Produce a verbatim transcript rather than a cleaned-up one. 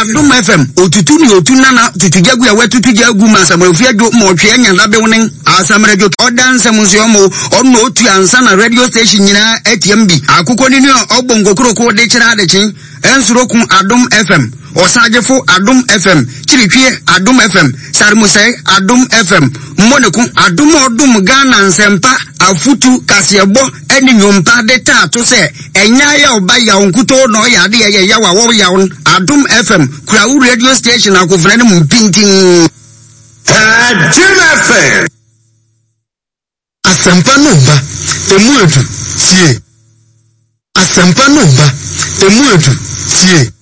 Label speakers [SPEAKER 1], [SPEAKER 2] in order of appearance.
[SPEAKER 1] Adum F M otutu ni otuna na tutujagu ya wetu tujagu masamrefia do mo twe nya labe wonen asamre do odanse munso mo onno otu ansa na radio station nyina A T M B akukọ ni ni ogbongo kroko de kira de kin ensurokun Adum F M osajefo Adum F M chiritwe Adum F M sarmusai Adum F M monekun Adum odum Ghana nsempa afutu kasebo eni nyompa de tato se enya ya oba ya onkuto no ya de ya ya wa wo ya Adum F M kura radio station akofra ne mpintin
[SPEAKER 2] Adum F M
[SPEAKER 3] Asempa numba emu edu sie Asempa numba emu edu sie